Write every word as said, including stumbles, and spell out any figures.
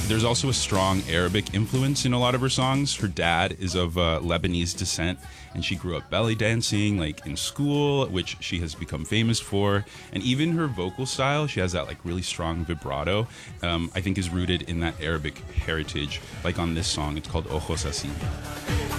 There's also a strong Arabic influence in a lot of her songs. Her dad is of uh, Lebanese descent, and she grew up belly dancing, like in school, which she has become famous for. And even her vocal style, she has that like really strong vibrato, um, I think is rooted in that Arabic heritage. Like on this song, it's called Ojos Así.